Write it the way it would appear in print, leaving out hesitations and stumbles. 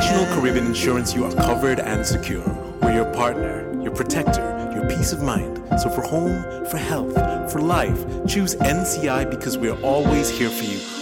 National Caribbean Insurance, you are covered and secure. We're your partner, your protector, your peace of mind. So for home, for health, for life, choose NCI because we're always here for you.